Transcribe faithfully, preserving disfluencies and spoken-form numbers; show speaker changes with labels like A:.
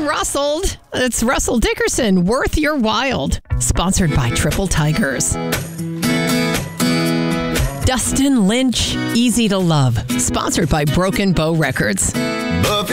A: rustled. It's Russell Dickerson, Worth Your Wild. Sponsored by Triple Tigers. Dustin Lynch, Easy to Love. Sponsored by Broken Bow Records.